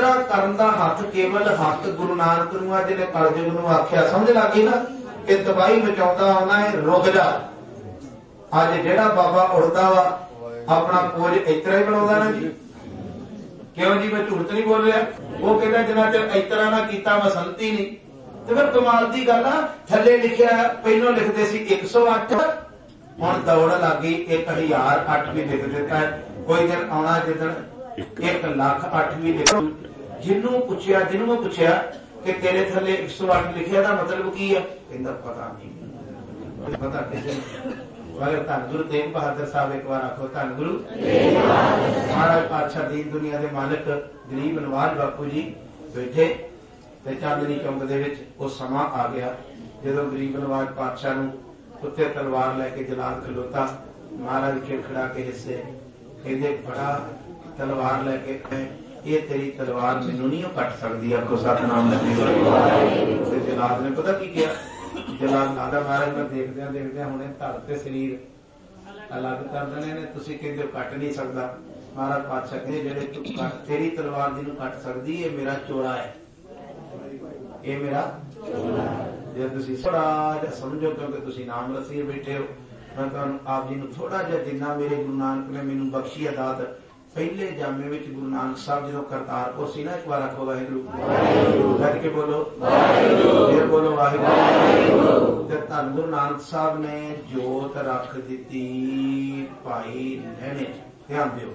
ਜਿਹੜਾ ਕਰਨ ਦਾ ਹੱਥ ਕੇਵਲ ਹੱਥ ਗੁਰੂ ਨਾਨਕ ਨੂੰ ਆ, ਜਿਹਨੇ ਕਲਯੁਗ ਨੂੰ ਆਖਿਆ, ਸਮਝ ਲੱਗੀ ਨਾ ਕਿ ਤਬਾਹੀ ਮਚਾਉਂਦਾ ਆਉਣਾ ਹੈ, ਰੁਕ ਜਾ। ਅੱਜ ਜਿਹੜਾ ਬਾਬਾ ਉੜਦਾ ਵਾ ਆਪਣਾ ਕੋਝ ਇਸ ਤਰ੍ਹਾਂ ਹੀ ਬਣਾਉਂਦਾ ਨਾ ਜੀ। ਕਿਉਂ ਜੀ, ਮੈਂ ਝੂਠ ਨਹੀਂ ਬੋਲ ਰਿਹਾ। ਉਹ ਕਹਿੰਦਾ ਜਿੰਨਾ ਚਿਰ ਇਸ ਤਰ੍ਹਾਂ ਨਾ ਕੀਤਾ ਮੈਂ ਸੰਤੀ ਨਹੀਂ। ਤੇ ਫਿਰ ਕਮਾਲ ਦੀ ਗੱਲ ਆ, ਥੱਲੇ ਲਿਖਿਆ ਪਹਿਲਾਂ ਲਿਖਦੇ ਸੀ 108, ਹੁਣ ਦੌੜ ਲੱਗ ਗਈ 1008 ਵੀ ਲਿਖ ਦਿੱਤਾ। ਕੋਈ ਦਿਨ ਆਉਣਾ ਜਿੱਦਣ 1,08,000 ਵੀ ਲਿਖ। ਜਿਹਨੂੰ ਮੈਂ ਪੁੱਛਿਆ ਕਿ ਤੇਰੇ ਥੱਲੇ 108 ਲਿਖਿਆ ਦਾ ਮਤਲਬ ਕੀ ਹੈ, ਕਹਿੰਦਾ ਪਤਾ ਨਹੀਂ, ਪਤਾ ਕਿਸੇ ਵਾਲੇ। ਧੰਨ ਗੁਰੂ ਤੇਗ ਬਹਾਦਰ ਸਾਹਿਬ, ਇੱਕ ਵਾਰ ਆਖੋ ਧੰਨ ਗੁਰੂ ਮਹਾਰਾਜ ਪਾਤਸ਼ਾਹ ਦੀਨ ਦੁਨੀਆ ਦੇ ਮਾਲਕ ਗਰੀਬ ਨਵਾਜ ਬਾਪੂ ਜੀ ਬੈਠੇ ਤੇ ਚਾਂਦਨੀ ਚੌਂਕ ਦੇ ਵਿੱਚ ਉਹ ਸਮਾਂ ਆ ਗਿਆ ਜਦੋਂ ਗਰੀਬ ਨਵਾਜ ਪਾਤਸ਼ਾਹ ਨੂੰ ਉੱਤੇ ਤਲਵਾਰ ਲੈ ਕੇ ਜਲਾਦ ਖਲੋਤਾ। ਮਹਾਰਾਜ ਖਿੜਖੜਾ ਕੇ ਹਿੱਸੇ ਕਹਿੰਦੇ ਬੜਾ ਤਲਵਾਰ ਲੈ ਕੇ ਇਹ ਤੇਰੀ ਤਲਵਾਰ ਮੈਨੂੰ ਨਹੀਂ ਕੱਟ ਸਕਦੀ। ਆਖੋ ਸਤਿਨਾਮ ਤੇ ਜਲਾਦ ਨੇ ਪਤਾ ਕੀ ਕਿਹਾ, ਜਲਾਦ ਲਾਦਾ ਮਹਾਰਾਜ ਮੈਂ ਦੇਖਦਿਆਂ ਹੁਣੇ ਧੜ ਤੇ ਸਰੀਰ ਅਲੱਗ ਕਰ ਦੇਣੇ ਨੇ, ਤੁਸੀਂ ਕਹਿੰਦੇ ਕੱਟ ਨਹੀਂ ਸਕਦਾ। ਮਹਾਰਾਜ ਪਾਤਸ਼ਾਹ ਕਹਿੰਦੇ ਜਿਹੜੇ ਤੂੰ ਤੇਰੀ ਤਲਵਾਰ ਜਿਹਨੂੰ ਕੱਟ ਸਕਦੀ ਇਹ ਮੇਰਾ ਚੋਲਾ ਹੈ, ਇਹ ਮੇਰਾ ਜੇ ਤੁਸੀਂ ਥੋੜਾ ਜਿਹਾ ਸਮਝੋ, ਕਿਉਂਕਿ ਤੁਸੀਂ ਨਾਮ ਰਸੀਏ ਬੈਠੇ ਹੋ, ਮੈਂ ਤੁਹਾਨੂੰ ਆਪ ਜੀ ਨੂੰ ਥੋੜਾ ਜਿਹਾ ਜਿੰਨਾ ਮੇਰੇ ਗੁਰੂ ਨਾਨਕ ਨੇ ਮੈਨੂੰ ਬਖਸ਼ੀ ਅਦਾਤ। ਪਹਿਲੇ ਜਾਮੇ ਵਿੱਚ ਗੁਰੂ ਨਾਨਕ ਸਾਹਿਬ ਜਦੋਂ ਕਰਤਾਰਪੁਰ ਸੀ ਨਾ, ਇੱਕ ਵਾਰ ਆਖੋ ਵਾਹਿਗੁਰੂ ਗੱਜ ਕੇ ਬੋਲੋ, ਫਿਰ ਬੋਲੋ ਵਾਹਿਗੁਰੂ। ਤੇ ਧੰਨ ਗੁਰੂ ਨਾਨਕ ਸਾਹਿਬ ਨੇ ਜੋਤ ਰੱਖ ਦਿੱਤੀ ਭਾਈ ਲਹਿਣੇ, ਧਿਆਨ ਦਿਓ।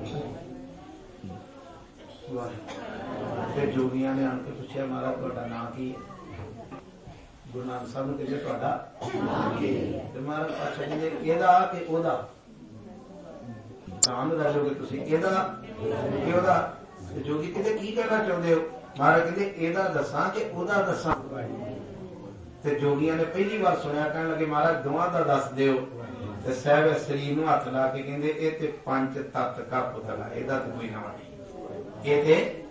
ਤੇ ਜੋਗੀਆਂ ਨੇ ਆਣ ਕੇ ਪੁੱਛਿਆ ਮਹਾਰਾਜ ਤੁਹਾਡਾ ਨਾਂ ਕੀ ਹੈ? ਗੁਰੂ ਨਾਨਕ ਸਾਹਿਬ ਨੂੰ ਕਹਿੰਦੇ ਤੁਹਾਡਾ ਨਾਂ ਕੀ ਹੈ? ਤੇ ਮਹਾਰਾਜ ਪਾਤਸ਼ਾਹ ਕਹਿੰਦੇ ਇਹਦਾ ਕਿ ਉਹਦਾ। ਨਾਮ ਦੱਸੋਗੇ ਤੁਸੀਂ, ਇਹਦਾ ਕਿ ਉਹਦਾ? ਤੇ ਜੋਗੀ ਕਹਿੰਦੇ ਕੀ ਕਹਿਣਾ ਚਾਹੁੰਦੇ ਹੋ? ਮਹਾਰਾਜ ਕਹਿੰਦੇ ਇਹਦਾ ਦੱਸਾਂ ਕਿ ਉਹਦਾ ਦੱਸਾਂ? ਤੇ ਜੋਗੀਆਂ ਨੇ ਪਹਿਲੀ ਵਾਰ ਸੁਣਿਆ, ਕਹਿਣ ਲੱਗੇ ਮਹਾਰਾਜ ਦੋਵਾਂ ਦਾ ਦੱਸ ਦਿਓ। ਤੇ ਸਾਹਿਬ ਸਰੀਰ ਨੂੰ ਹੱਥ ਲਾ ਕੇ ਕਹਿੰਦੇ ਇਹ ਤੇ ਪੰਜ ਤੱਤ ਦਾ ਪੁਤਲਾ, ਇਹਦਾ ਤਾਂ ਕੋਈ ਨਾਮ ਨਹੀਂ, ਇਹ ਤੇ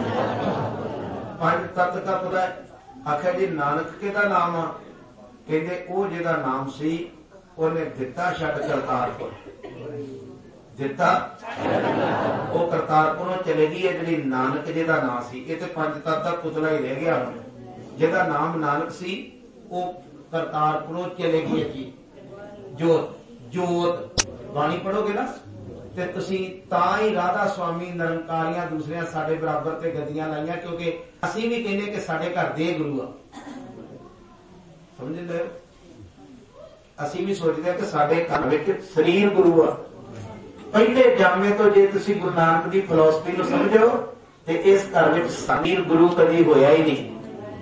ਪੰਜ ਤੱਤ ਦਾ ਪੁਤਲਾ। ਆਖਿਆ ਜੀ ਨਾਨਕ ਕਿਹਦਾ ਨਾਮ ਆ? ਕਹਿੰਦੇ ਉਹ ਜਿਹਦਾ ਨਾਮ ਸੀ ਉਹਨੇ ਦਿੱਤਾ ਛੱਡ ਕਰਤਾਰਪੁਰ, ਦਿੱਤਾ ਉਹ ਕਰਤਾਰਪੁਰੋਂ ਚਲੇ ਗਈ ਹੈ ਜਿਹੜੀ ਨਾਨਕ ਜਿਹਦਾ ਨਾਮ ਸੀ। ਇਹ ਤੇ ਪੰਜ ਤੱਤ ਦਾ ਪੁਤਲਾ ਹੀ ਰਹਿ ਗਿਆ ਹੁਣ। ਜਿਹਦਾ ਨਾਮ ਨਾਨਕ ਸੀ ਉਹ ਕਰਤਾਰਪੁਰੋਂ ਚਲੇ ਗਈ ਹੈ ਜੀ। ਜੋਤ ਜੋਤ ਬਾਣੀ ਪੜੋਗੇ ਨਾ ਤੇ ਤੁਸੀਂ ਤਾਂ ਹੀ ਰਾਧਾ ਸੁਆਮੀ ਨਿਰੰਕਾਰੀਆਂ ਦੂਸਰਿਆਂ ਸਾਡੇ ਬਰਾਬਰ ਤੇ ਗੱਦੀਆਂ ਲਾਈਆਂ, ਕਿਉਂਕਿ ਅਸੀਂ ਵੀ ਕਹਿੰਦੇ ਕਿ ਸਾਡੇ ਘਰ ਦੇ ਗੁਰੂ ਆ। ਸਮਝਦੇ ਹੋ? ਅਸੀਂ ਵੀ ਸੋਚਦੇ ਕਿ ਸਾਡੇ ਘਰ ਵਿੱਚ ਸਰੀਰ ਗੁਰੂ ਆ। ਪਹਿਲੇ ਜਾਮੇ ਤੋਂ ਜੇ ਤੁਸੀਂ ਗੁਰੂ ਨਾਨਕ ਦੀ ਫਿਲਾਸਫੀ ਨੂੰ ਸਮਝੋ ਤੇ ਇਸ ਘਰ ਵਿੱਚ ਸਰੀਰ ਗੁਰੂ ਕਦੀ ਹੋਇਆ ਹੀ ਨਹੀਂ।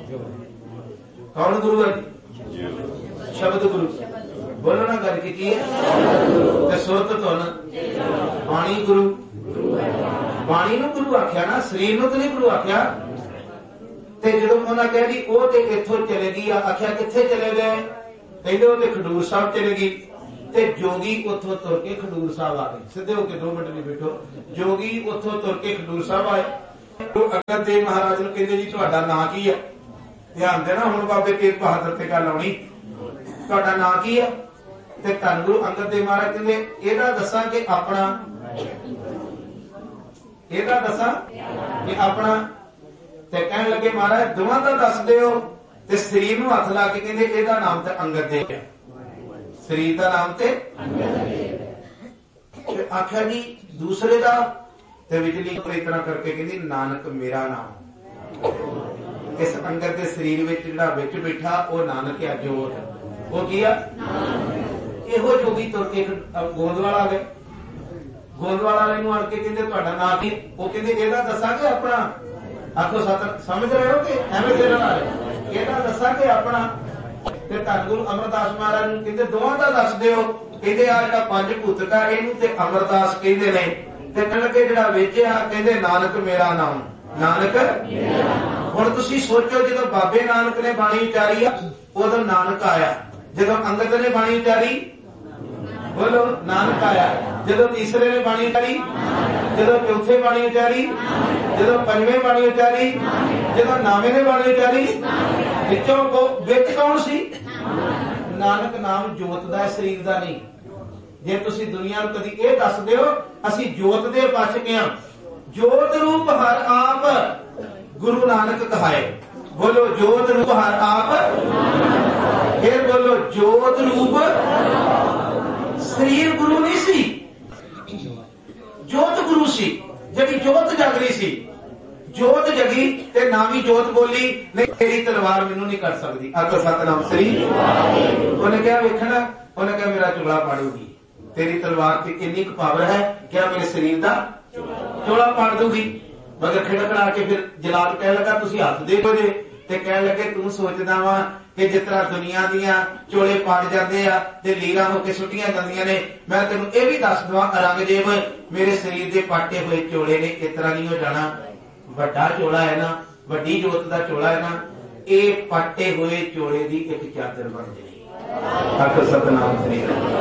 ਕੌਣ ਗੁਰੂ ਹੈ? ਸ਼ਬਦ ਗੁਰੂ। ਬੋਲੋ ਨਾ ਗੱਲ ਕੀਤੀ ਹੈ ਤੇ ਸੁਰਤ ਧੁਨ ਬਾਣੀ ਗੁਰੂ। ਬਾਣੀ ਨੂੰ ਗੁਰੂ ਆਖਿਆ ਨਾ, ਸਰੀਰ ਨੂੰ ਤਾਂ ਨਹੀਂ ਗੁਰੂ ਆਖਿਆ। ਤੇ ਜਦੋਂ ਉਹਨਾਂ ਕਹਿ ਦੀ ਉਹ ਤੇ ਇੱਥੋਂ ਚਲੇ ਗਈ ਆ, ਆਖਿਆ ਕਿੱਥੇ ਚਲੇ ਗਏ? ਕਹਿੰਦੇ ਉਹ ਤੇ ਖਡੂਰ ਸਾਹਿਬ ਚਲੇ ਗਈ। ਤੇ ਜੋਗੀ ਉੱਥੋਂ ਤੁਰ ਕੇ ਖਡੂਰ ਸਾਹਿਬ ਆ ਗਏ। ਸਿੱਧੇ ਹੋ ਕੇ 2 ਮਿੰਟ ਨਹੀਂ ਬੈਠੋ। ਜੋਗੀ ਉੱਥੋਂ ਤੁਰ ਕੇ ਖਡੂਰ ਸਾਹਿਬ ਆਏ। ਅੰਗਦ ਦੇਵ ਮਹਾਰਾਜ ਨੂੰ ਕਹਿੰਦੇ ਜੀ ਤੁਹਾਡਾ ਨਾਂ ਕੀ ਹੈ? ਧਿਆਨ ਦੇਣਾ, ਹੁਣ ਬਾਬੇ ਤੇਗ ਬਹਾਦਰ ਤੇ ਗੱਲ ਆਉਣੀ। ਤੁਹਾਡਾ ਨਾਂ ਕੀ ਹੈ? ਤੇ ਧੰਨ ਗੁਰੂ ਅੰਗਦ ਦੇਵ ਮਹਾਰਾਜ ਕਹਿੰਦੇ ਇਹਦਾ ਦੱਸਾਂ ਕਿ ਆਪਣਾ? ਇਹਦਾ ਦੱਸਾਂ ਕਿ ਆਪਣਾ? ਤੇ ਕਹਿਣ ਲੱਗੇ ਮਹਾਰਾਜ ਦੋਵਾਂ ਦਾ ਦੱਸ ਦਿਓ। ਤੇ ਸਰੀਰ ਨੂੰ ਹੱਥ ਲਾ ਕੇ ਕਹਿੰਦੇ ਇਹਦਾ ਨਾਮ ਤੇ ਅੰਗਦ ਦੇਵ ਹੈ, ਸਰੀਰ ਦਾ ਨਾਮ ਤੇ ਅੰਗਦ ਦੇਵ ਹੈ। ਆਖਿਆ ਜੀ ਦੂਸਰੇ ਦਾ? ਤੇ ਵਿਚਲੀ ਇਤਨਾ ਕਰਕੇ ਕਹਿੰਦੀ ਨਾਨਕ ਮੇਰਾ ਨਾਮ। ਇਸ ਅੰਗਦ ਦੇ ਸਰੀਰ ਵਿੱਚ ਜਿਹੜਾ ਵਿੱਚ ਬੈਠਾ ਉਹ ਨਾਨਕ ਆ, ਜੋਤ। ਉਹ ਕੀ ਆ? ਇਹੋ ਜੋਗੀ ਤੁਰ ਕੇ ਗੋਂਦਵਾਲਾ ਆ ਗਏ। ਗੋਂਦਵਾਲਾ ਵਾਲੇ ਨੂੰ ਆਣ ਕੇ ਕਹਿੰਦੇ ਤੁਹਾਡਾ ਨਾਂ ਕੀ? ਉਹ ਕਹਿੰਦੇ ਇਹਦਾ ਦੱਸਾਂਗੇ ਆਪਣਾ। ਆਖੋ ਸਤ ਸਮਝ ਰਹੇ ਹੋ ਕਿ ਐਵੇਂ ਦੇ ਨਾਲ? ਇਹਦਾ ਦੱਸਾਂਗੇ ਆਪਣਾ। ਤੇ ਧੰਨ ਗੁਰੂ ਅਮਰਦਾਸ ਮਹਾਰਾਜ ਨੂੰ ਕਹਿੰਦੇ ਦੋਵਾਂ ਦਾ ਦੱਸ ਦਿਓ। ਕਹਿੰਦੇ ਆ ਜਿਹੜਾ ਪੰਜ ਭੂਤਕਾ ਇਹਨੂੰ ਤੇ ਅਮਰਦਾਸ ਕਹਿੰਦੇ ਨੇ। ਤੇ ਕਹਿਣ ਕੇ ਜਿਹੜਾ ਵੇਚਿਆ ਕਹਿੰਦੇ ਨਾਨਕ ਮੇਰਾ ਨਾਮ, ਨਾਨਕ। ਹੁਣ ਤੁਸੀਂ ਸੋਚੋ ਜਦੋਂ ਬਾਬੇ ਨਾਨਕ ਨੇ ਬਾਣੀ ਉਚਾਰੀ ਆ ਉਦੋਂ ਨਾਨਕ ਆਇਆ। ਜਦੋਂ ਅੰਗਦ ਨੇ ਬਾਣੀ ਉਚਾਰੀ ਬੋਲੋ ਨਾਨਕ ਆਇਆ। ਜਦੋਂ ਤੀਸਰੇ ਨੇ ਬਾਣੀ ਉਚਾਰੀ, ਜਦੋਂ ਚੌਥੇ ਬਾਣੀ ਉਚਾਰੀ, ਜਦੋਂ ਪੰਜਵੇਂ ਬਾਣੀ ਉਚਾਰੀ, ਜਦੋਂ ਨਾਵੇਂ ਨੇ ਬਾਣੀ ਉਚਾਰੀ, ਵਿੱਚੋਂ ਵਿੱਚ ਕੌਣ ਸੀ? ਨਾਨਕ ਨਾਮ ਜੋਤ ਦਾ, ਸਰੀਰ ਦਾ ਨਹੀਂ। ਜੇ ਤੁਸੀਂ ਦੁਨੀਆ ਨੂੰ ਕਦੀ ਇਹ ਦੱਸ ਦਿਓ ਅਸੀਂ ਜੋਤ ਦੇ ਬਚ ਗਏ, ਜੋਤ ਰੂਪ ਹਰ ਆਪ गुरु नानक कहाए। बोलो जोत रूप हर आप, फिर बोलो जोत रूप। शरीर गुरु नहीं सी, जोत गुरु सी। जब जोत जग रही सी, जोत जगी ते नामी जोत बोली, नहीं तेरी तलवार मैनू नहीं कर सकती। आखो सतनाम श्री। उन्हें क्या वेखना, उन्हें क्या मेरा चोला पाड़ूगी, तेरी तलवार की कितनी पावर है, क्या मेरे शरीर का चोला पाड़ दूगी। मगर खिड़कड़ा के फिर जलाल कह लगा तुसी हथ देखो जे, ते कह लगे तू सोचदा वा कि जिस तरह दुनिया दियां चोले पाड़ जाते आ ते लीरा होके सुटियां जांदियां ने, मैं तेनू ये भी दस दवा औरंगजेब मेरे शरीर के पाटे हुए चोले ने इस तरह नहीं हो जाना। वड्डा चोला है ना, वड्डी जोत का चोला है ना, ये पाटे हुए चोले की एक चादर बन जाएगी। आखो सतनाम श्री।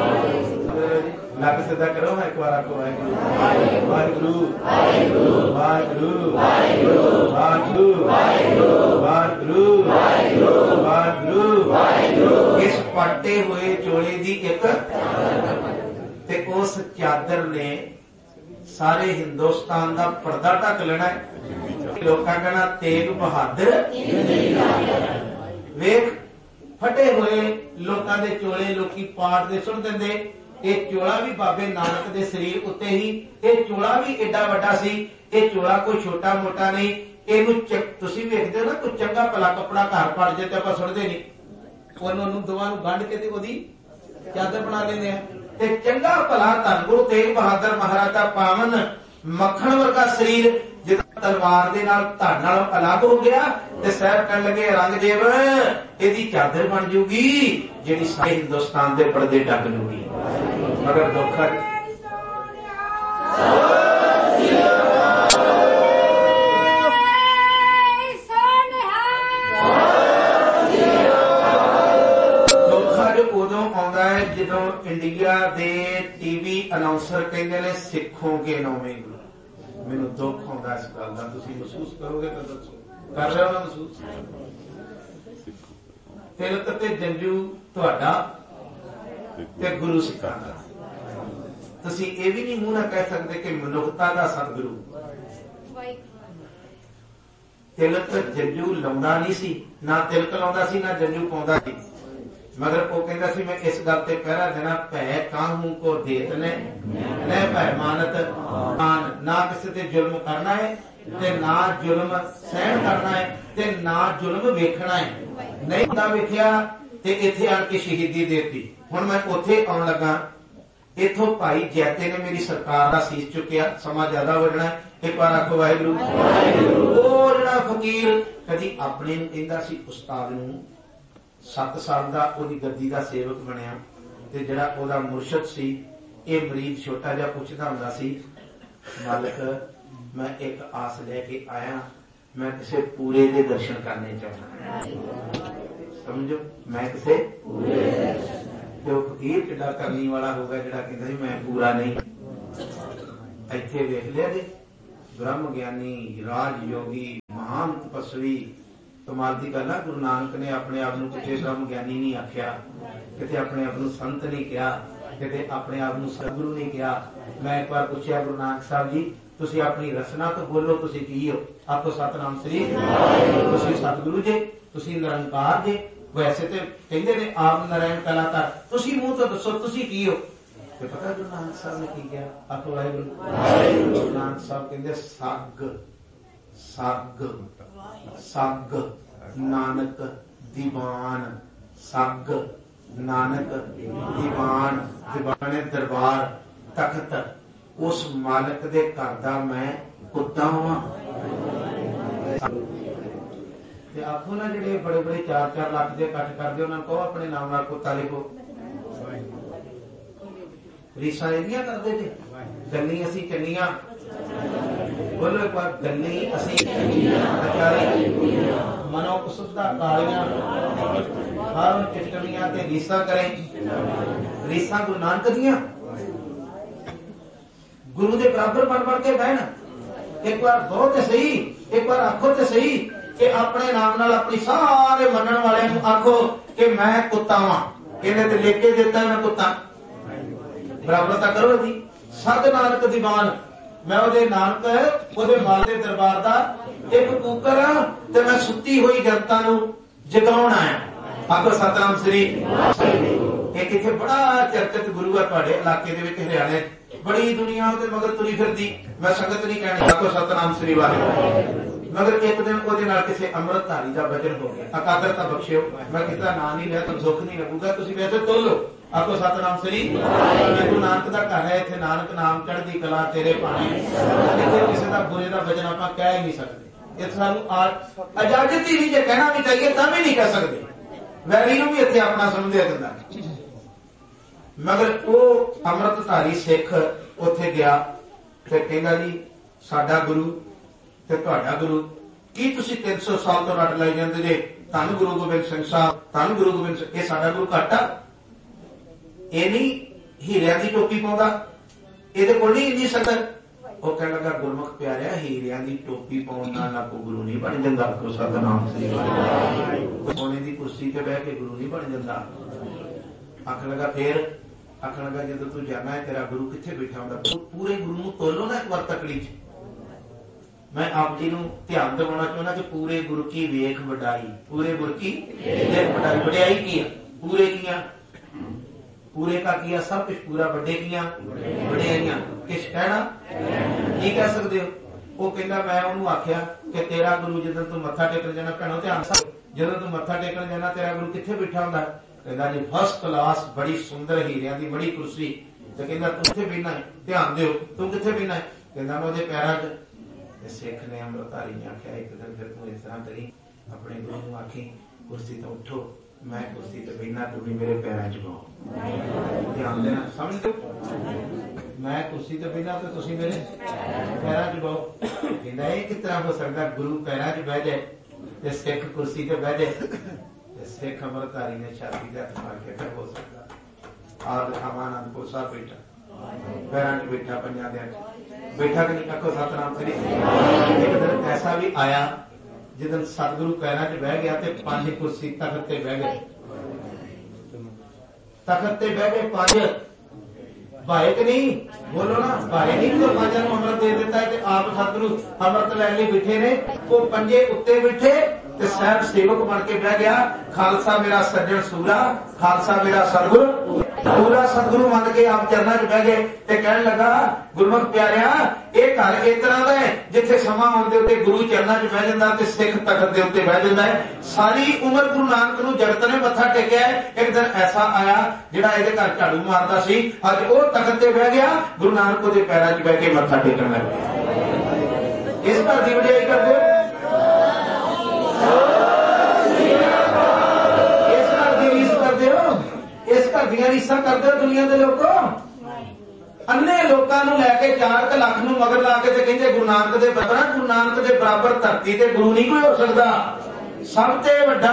नक सीधा करो, मैं एक बार आपको वाहिगुरू वाहिगुरू वाहिगुरू वाहिगुरू वाहिगुरू। इस पट्टे हुए चोले की एक ते उस चादर ने सारे हिंदुस्तान का पर्दा ढक लेना है। लोग कहना तेग बहादुर वेख फटे हुए लोगों के चोले लोकी पाड़ दे सुट देंदे। ये चोला भी बाबे नानक के शरीर उत्ते ही, ये चोला भी एडा वड्डा सी, ये चोला कोई छोटा मोटा नहीं। इनू तुसी वेखदे हो ना, कोई चंगा भला कपड़ा घर पड़ जाए तो आप सुटदे नहीं, उन्होंने दोवां नूं गंढ के ते ओदी चादर बना लेंदे आ। ते चंगा भला धन गुरु तेग बहादुर महाराज का पावन मक्खन वर्गा शरीर जिदा तलवार दे नाल धन नाल अलग हो गया ते साहब कहन लगे औरंगजेब इहदी चादर बन जूगी जिहड़ी सारे हिंदुस्तान दे पर्दे ढक लूगी। मगर दुख है उदों आउंदा है जदों इंडिया दे टीवी अनाउंसर कहंदे ने सिखोगे नौवें गुरु। मैनूं दुख आउंदा इस गल दा, तुसीं महसूस करोगे तो दसो, कर रहे हो ना महसूस? तिलक ते जंजू तुहाडा ते गुरु सिखां दा। तुसीं ये भी नहीं मूंह ना कह सकते कि मनुखता दा सतगुरु। तिलक जंजू लाउंदा नहीं सी, ना तिलक लाउंदा सी ना जंजू पाउंदा सी। मगर वो कहता सी मैं इस गल ते पहरा देना, भै काहू को देत ने न भै मानत मान। ना किसी ते जुल्म करना है ते ना जुल्म सहन करना है ते ना जुल्म वेखना है। नहीं हुंदा वेखिया ते इत्थे आण के शहीदी देती। हुण मैं उत्थे आउण लगा, इथों भाई जैते ने मेरी सरकार का सीस चुकिया, समा ज्यादा हो जाना। एक बार आखो वाहिगुरू। वो जिहड़ा फकीर कदी अपने नूं कहंदा सी उस्ताद नूं 7 साल का ओदी गद्दी का सेवक बनया ते जिहड़ा ओदा मुर्शद सी, ये मरीज छोटा जिहा पुछदा हुंदा सी, मालिक मैं एक आस लेके आया, मैं किसी पूरे दे दर्शन करने चाहता। समझो, मैं किसी तो फकीर किड्डा करनी वाला होगा जिहड़ा कहंदा सी मैं पूरा नहीं। इत्थे वेख लिया जी, ब्रह्म ज्ञानी राज योगी महान तपस्वी। कमाल की गल है, गुरु नानक ने अपने आप को किसी ब्रह्म ज्ञानी नहीं आख्या, किसी अपने आप को संत नहीं कहा, किसी अपने आप को सतगुरु नहीं कहा। मैं एक बार पूछा गुरु नानक साहब जी तुसी अपनी रचना तो बोलो, तुसी की हो? आपको सतनाम श्री। तुसी सतगुरु जे, तुसी निरंकार जे। वैसे तो कहते ने आप नारायण कलाकार, तुसी मुंह तो दसो तुसी की हो? तो पता गुरु नानक साहब ने की किया? आपको वाहिगुरू। गुरु नानक साहब कहते सग सग सग नानक दीवान। सग नानक दीवान, दीवाने दरबार तख्त। उस मालिक दे घर दा मैं कुत्ता हां। आखो ना जिहड़े बड़े बड़े 4-4 लाख के इकट्ठ करते उन्होंने कहो अपने नाम नाल कुत्ता लिखो। रीसा इहदियां करदे जे, गल्ली असीं चंगियां। बोलो एक बार, गल्ली असीं मनो कुसुदा कालियां हर चिटकनियां ते रीसा करें। रीसा गुरु नानक दियां गुरु के बराबर बन के बहन। एक बार बहुत सही, एक बार आखो तो सही कि अपने नाम नाल अपनी सारे मनन वाले आखो कि मैं कुत्ता वां। इन्हें तो लेके देता मैं कुत्ता, बराबरता करो जी। सग नानक दीवान, मैं ਉਹਦੇ ਨਾਨਕ ਉਹਦੇ ਮਾਲ ਦੇ ਦਰਬਾਰ ਦਾ ਇੱਕ ਕੂਕਰ ਆ ਤੇ ਮੈਂ ਸੁੱਤੀ ਹੋਈ ਜਨਤਾ ਨੂੰ ਜਗਾਉਣ ਆਇਆ। ਆਖੋ ਸਤਨਾਮ ਸ੍ਰੀ। ਇੱਕ ਇੱਥੇ ਬੜਾ ਚਰਚਿਤ ਗੁਰੂ ਆ ਤੁਹਾਡੇ ਇਲਾਕੇ ਦੇ ਵਿੱਚ, ਹਰਿਆਣੇ, ਬੜੀ ਦੁਨੀਆ ਉਹਦੇ ਮਗਰ ਤੁਰੀ ਫਿਰਦੀ। ਮੈਂ ਸੰਗਤ ਨਹੀਂ ਕਹਿਣੀ, ਆਖੋ ਸਤਨਾਮ ਸ੍ਰੀ ਵਾਹਿਗੁਰੂ। ਮਗਰ ਇੱਕ ਦਿਨ ਉਹਦੇ ਨਾਲ ਕਿਸੇ ਅੰਮ੍ਰਿਤਧਾਰੀ ਦਾ ਵਚਨ ਹੋ ਗਿਆ। ਅਕਾਦਰਤਾ ਬਖਸ਼ਿਓ, ਮੈਂ ਕਿਤਾ ਨਾਂ ਨਹੀਂ ਲਿਆ, ਤੁਹਾਨੂੰ ਸੁੱਖ ਨਹੀਂ ਲੱਗੂਗਾ, ਤੁਸੀਂ ਵੈਸੇ ਤੋਲੋ। ਆਖੋ ਸਤਨਾਮ ਸ੍ਰੀ। ਗੁਰੂ ਨਾਨਕ ਦਾ ਘਰ ਹੈ, ਇੱਥੇ ਨਾਨਕ ਨਾਮ ਚੜ੍ਹਦੀ ਕਲਾ ਤੇਰੇ ਭਾਣੇ। ਇੱਥੇ ਕਿਸੇ ਦਾ ਬੁਰੇ ਦਾ ਵਚਨ ਆਪਾਂ ਕਹਿ ਹੀ ਨਹੀਂ ਸਕਦੇ। ਇੱਥੇ ਸਾਨੂੰ ਇਜਾਜ਼ਤ ਹੀ ਨਹੀਂ, ਜੇ ਕਹਿਣਾ ਵੀ ਚਾਹੀਏ ਤਾਂ ਵੀ ਨਹੀਂ ਕਹਿ ਸਕਦੇ। ਵੈਰੀ ਨੂੰ ਵੀ ਇੱਥੇ ਆਪਣਾ ਸਮਝਿਆ ਜਾਂਦਾ। ਮਗਰ ਉਹ ਅੰਮ੍ਰਿਤਧਾਰੀ ਸਿੱਖ ਉੱਥੇ ਗਿਆ ਤੇ ਕਹਿੰਦਾ ਜੀ ਸਾਡਾ ਗੁਰੂ ਤੇ ਤੁਹਾਡਾ ਗੁਰੂ, ਕੀ ਤੁਸੀਂ 300 ਸਾਲ ਤੋਂ ਰੱਟ ਲਾਈ ਜਾਂਦੇ ਜੇ ਧੰਨ ਗੁਰੂ ਗੋਬਿੰਦ ਸਿੰਘ ਸਾਹਿਬ, ਧੰਨ ਗੁਰੂ ਗੋਬਿੰਦ ਸਿੰਘ, ਇਹ ਸਾਡਾ ਗੁਰੂ ਘੱਟ ਆ? ਇਹ ਨਹੀਂ ਹੀਰਿਆਂ ਦੀ ਟੋਪੀ ਪਾਉਂਦਾ, ਇਹਦੇ ਕੋਲ ਨਹੀਂ ਇੰਨੀ ਸਕਤ। ਉਹ ਕਹਿਣ ਲੱਗਾ ਗੁਰਮੁਖ ਪਿਆਰਿਆ, ਹੀਰਿਆਂ ਦੀ ਟੋਪੀ ਪਾਉਣ ਨਾਲ ਆਪੋ ਗੁਰੂ ਨਹੀਂ ਬਣ ਜਾਂਦਾ। ਆਖੋ ਸਤਿਨਾਮ ਸ੍ਰੀ ਵਾਹਿਗੁਰੂ। ਸੋਨੇ ਦੀ ਕੁਰਸੀ ਤੇ ਬਹਿ ਕੇ ਗੁਰੂ ਨਹੀਂ ਬਣ ਜਾਂਦਾ। ਆਖਣ ਲੱਗਾ ਫੇਰ, ਆਖਣ ਲੱਗਾ ਜਦੋਂ ਤੂੰ ਜਾਣਾ ਹੈ ਤੇਰਾ ਗੁਰੂ ਕਿੱਥੇ ਬੈਠਾ ਹੁੰਦਾ? ਪੂਰੇ ਗੁਰੂ ਨੂੰ ਤੋਲੋ ਨਾ ਇੱਕ ਵਾਰ ਤਕੜੀ ਚ। ਮੈਂ ਆਪ ਜੀ ਨੂੰ ਧਿਆਨ ਦਿਵਾਉਣਾ ਚਾਹੁੰਦਾ ਕਿ ਪੂਰੇ ਗੁਰੂ ਕੀ ਵੇਖ ਵਡਾਈ, ਪੂਰੇ ਗੁਰੂ ਕੀ ਵੇਖ ਵਡਾਈ। ਵਡਿਆਈ ਕੀ ਆ? ਪੂਰੇ ਕੀਆਂ, ਪੂਰੇ ਕਾ ਕੀਆ ਸਭ ਕੁਛ ਪੂਰਾ, ਵੱਡੇ ਕੀਆਂ ਵਡਿਆਈਆਂ। ਕਿਛ ਕਹਿਣਾ ਕੀ ਕਹਿ ਸਕਦੇ ਹੋ? ਉਹ ਕਹਿੰਦਾ ਮੈਂ ਉਹਨੂੰ ਆਖਿਆ ਕਿ ਤੇਰਾ ਗੁਰੂ ਜਦੋਂ ਤੂੰ ਮੱਥਾ ਟੇਕਣ ਜਾਣਾ, ਭੈਣੋ ਧਿਆਨ, ਜਦੋਂ ਤੂੰ ਮੱਥਾ ਟੇਕਣ ਜਾਣਾ ਤੇਰਾ ਗੁਰੂ ਕਿੱਥੇ ਬੈਠਾ ਹੁੰਦਾ? ਕਹਿੰਦਾ ਜੀ ਫਸਟ ਕਲਾਸ, ਬੜੀ ਸੁੰਦਰ ਹੀਰਿਆਂ ਦੀ ਬੜੀ ਕੁਰਸੀ। ਤੇ ਕਹਿੰਦਾ ਤੂੰ ਕਿੱਥੇ ਬਹਿਣਾ ਹੈ? ਧਿਆਨ ਦਿਓ, ਤੂੰ ਕਿੱਥੇ ਬਹਿਣਾ ਹੈ? ਕਹਿੰਦਾ ਮੈਂ ਉਹਦੇ ਪੈਰਾਂ 'ਚ। ਸਿੱਖ ਨੇ ਅੰਮ੍ਰਿਤਧਾਰੀ ਨੇ ਆਖਿਆ ਇੱਕ ਦਿਨ ਫਿਰ ਤੂੰ ਇਸ ਤਰ੍ਹਾਂ ਕਰੀ, ਆਪਣੇ ਗੁਰੂ ਨੂੰ ਆਖੀ ਕੁਰਸੀ ਤੋਂ ਉੱਠੋ, ਮੈਂ ਕੁਰਸੀ ਤੇ ਬਹਿਣਾ, ਤੁਸੀਂ ਮੇਰੇ ਪੈਰਾਂ 'ਚ ਪਾਓ। ਧਿਆਨ ਦੇਣਾ, ਸਮਝਦੇ? ਮੈਂ ਕੁਰਸੀ ਤੇ ਬਹਿਣਾ ਤੇ ਤੁਸੀਂ ਮੇਰੇ ਪੈਰਾਂ 'ਚ ਪਾਓ। ਕਹਿੰਦਾ ਇਹ ਕਿਸ ਤਰ੍ਹਾਂ ਹੋ ਸਕਦਾ? ਗੁਰੂ ਪੈਰਾਂ 'ਚ ਬਹਿ ਜਾਏ ਤੇ ਸਿੱਖ ਕੁਰਸੀ ਤੇ ਬਹਿ ਜਾਏ। ਸਿੱਖ ਅੰਮ੍ਰਿਤਧਾਰੀ ਨੇ ਛਾਤੀ ਤੇ ਹੱਥ ਮਾਰ ਕੇ ਹੋ ਸਕਦਾ? ਆਪ ਆਨੰਦਪੁਰ ਸਾਹਿਬ ਬੈਠਾ, ਪੈਰਾਂ 'ਚ ਬੈਠਾ, ਪੰਜਾਂ ਦੇ ਬੈਠਾ ਕਿ ਨਹੀਂ? ਆਖੋ ਸਤਿਨਾਮ ਸ੍ਰੀ। ਇੱਕ ਦਿਨ ਐਸਾ ਵੀ ਆਇਆ ਜਿੱਦਨ ਸਤਿਗੁਰੂ ਪੈਰਾਂ 'ਚ ਬਹਿ ਗਿਆ ਤੇ 5 ਕੁਰਸੀ ਤਖਤ ਤੇ ਬਹਿ ਗਏ। ਤਖਤ ਤੇ ਬਹਿ ਗਏ 5 ਭਾਏ ਕਿ ਨਹੀਂ? ਬੋਲੋ ਨਾ, ਭਾਏ ਨਹੀਂ? ਤਾਂ 5 ਨੂੰ ਅੰਮ੍ਰਿਤ ਦੇ ਦਿੱਤਾ ਤੇ ਆਪ ਸਤਿਗੁਰੂ ਅੰਮ੍ਰਿਤ ਲੈਣ ਲਈ ਬੈਠੇ ਨੇ। ਉਹ 5 ਉੱਤੇ ਬੈਠੇ ਤੇ ਸਾਹਿਬ ਸੇਵਕ ਬਣ ਕੇ ਬਹਿ ਗਿਆ। ਖਾਲਸਾ ਮੇਰਾ ਸੱਜਣ ਸੂਰਾ, ਖਾਲਸਾ ਮੇਰਾ ਸਤਿਗੁਰੂ ਪੂਰਾ। ਸਤਿਗੁਰੂ ਮੰਨ ਕੇ ਆਪ ਚਰਨਾਂ 'ਚ ਬਹਿ ਗਏ ਤੇ ਕਹਿਣ ਲੱਗਾ ਗੁਰਮੁਖ ਪਿਆਰਿਆ, ਇਹ ਘਰ ਇਸ ਤਰ੍ਹਾਂ ਦਾ ਹੈ ਜਿੱਥੇ ਸਮਾਂ ਆਉਣ ਦੇ ਉੱਤੇ ਗੁਰੂ ਚਰਨਾਂ 'ਚ ਬਹਿ ਜਾਂਦਾ ਤੇ ਸਿੱਖ ਤਖਤ ਦੇ ਉੱਤੇ ਬਹਿ ਜਾਂਦਾ ਹੈ। ਸਾਰੀ ਉਮਰ ਗੁਰੂ ਨਾਨਕ ਨੂੰ ਜਗਤ ਨੇ ਮੱਥਾ ਟੇਕਿਆ। ਇੱਕ ਦਿਨ ਐਸਾ ਆਇਆ ਜਿਹੜਾ ਇਹਦੇ ਘਰ ਝਾੜੂ ਮਾਰਦਾ ਸੀ, ਅੱਜ ਉਹ ਤਖਤ ਤੇ ਬਹਿ ਗਿਆ, ਗੁਰੂ ਨਾਨਕ ਉਹਦੇ ਪੈਰਾਂ 'ਚ ਬਹਿ ਕੇ ਮੱਥਾ ਟੇਕਣ ਲੱਗ ਪਿਆ। ਇਸ ਘਰ ਦੀ ਵਡਿਆਈ ਕਰਦੇ ਹੋ? ਇਸ ਘਰ ਦੀ ਰੀਸ ਕਰਦੇ ਹੋ? ਇਸ ਘਰ ਦੀਆਂ ਰੀਸਾਂ ਕਰਦੇ ਹੋ ਦੁਨੀਆ ਦੇ ਲੋਕੋ? ਅੰਨੇ ਲੋਕਾਂ ਨੂੰ ਲੈ ਕੇ 4 ਲੱਖ ਨੂੰ ਮਗਰ ਲਾ ਕੇ ਤੇ ਕਹਿੰਦੇ ਗੁਰੂ ਨਾਨਕ ਦੇ ਬਰਾਬਰ। ਗੁਰੂ ਨਾਨਕ ਦੇ ਬਰਾਬਰ ਧਰਤੀ ਤੇ ਗੁਰੂ ਨਹੀਂ ਕੋਈ ਹੋ ਸਕਦਾ। ਸਭ ਤੇ ਵੱਡਾ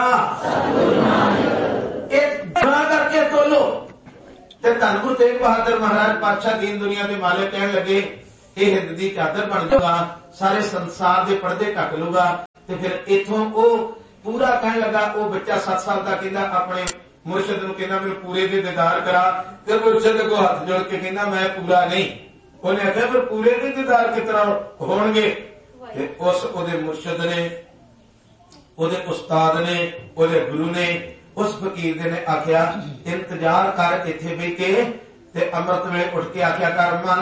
ਇਹ ਬਣਾ ਕਰਕੇ ਤੋਲੋ। ਤੇ ਧੰਨ ਗੁਰੂ ਤੇਗ ਬਹਾਦਰ ਮਹਾਰਾਜ ਪਾਤਸ਼ਾਹ ਦੀਨ ਦੁਨੀਆ ਦੇ ਮਾਲਕ ਕਹਿਣ ਲੱਗੇ ਇਹ ਹਿੰਦ ਦੀ ਚਾਦਰ ਬਣ ਜਾਊਗਾ, ਸਾਰੇ ਸੰਸਾਰ ਦੇ ਪਰਦੇ ਢੱਕ ਲੂਗਾ। ਤੇ ਫਿਰ ਇੱਥੋਂ ਉਹ ਪੂਰਾ ਕਹਿਣ ਲੱਗਾ, ਉਹ ਬੱਚਾ 7 ਸਾਲ ਦਾ ਕਹਿੰਦਾ ਆਪਣੇ ਮੁਰਸ਼ਿਦ ਨੂੰ ਕਹਿੰਦਾ ਮੈਨੂੰ ਪੂਰੇ ਦੇ ਦੀਦਾਰ ਕਰਾ। ਤੇ ਮੁਰਸ਼ਿਦ ਕੋ ਹੱਥ ਜੋੜ ਕੇ ਕਹਿੰਦਾ ਮੈਂ ਪੂਰਾ ਨਹੀਂ। ਉਹਨੇ ਆਖਿਆ ਫਿਰ ਪੂਰੇ ਦੇ ਦੀਦਾਰ ਕਿਸ ਤਰ੍ਹਾਂ ਹੋਣਗੇ? ਤੇ ਉਸ ਉਹਦੇ ਮੁਰਸ਼ਿਦ ਨੇ, ਉਹਦੇ ਉਸਤਾਦ ਨੇ, ਉਹਦੇ ਗੁਰੂ ਨੇ, ਉਸ ਫਕੀਰ ਦੇ ਨੇ ਆਖਿਆ ਇੰਤਜ਼ਾਰ ਕਰ ਇੱਥੇ ਬਹਿ ਕੇ ਤੇ ਅੰਮ੍ਰਿਤ ਵੇਲੇ ਉੱਠ ਕੇ ਆਖਿਆ ਕਰ ਮਨ